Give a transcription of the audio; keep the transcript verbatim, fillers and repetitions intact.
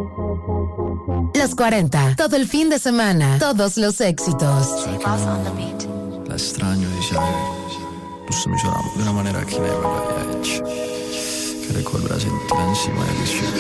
Los cuarenta, todo el fin de semana, todos los éxitos. La extraño, dice giusto mi suona di una maniera che lei me l'ha detto che ricorda sentirla insieme alle sue